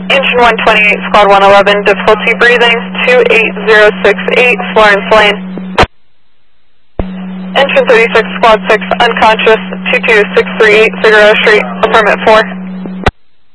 Engine 128, Squad 111, difficulty breathing, 28068, Florence Lane. Engine 36, Squad 6, unconscious, 22638, Figueroa Street, affirmative 4.